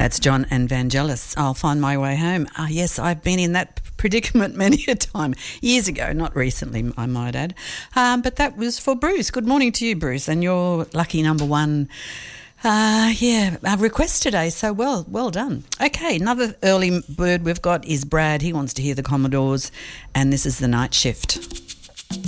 That's John and Vangelis. I'll find my way home. Yes, I've been in that predicament many a time. Years ago, not recently, I might add. But that was for Bruce. Good morning to you, Bruce, and your lucky number one request today. So well done. Okay, another early bird we've got is Brad. He wants to hear the Commodores, and this is The Night Shift.